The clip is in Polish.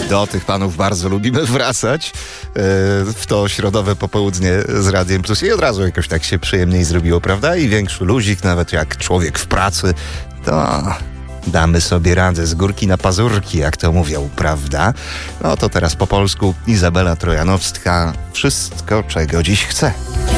Do tych panów bardzo lubimy wracać w to środowe popołudnie z Radiem Plus i od razu jakoś tak się przyjemniej zrobiło, prawda? I większy luzik, nawet jak człowiek w pracy, to damy sobie radę z górki na pazurki, jak to mówią, prawda? No to teraz po polsku Izabela Trojanowska. Wszystko, czego dziś chce.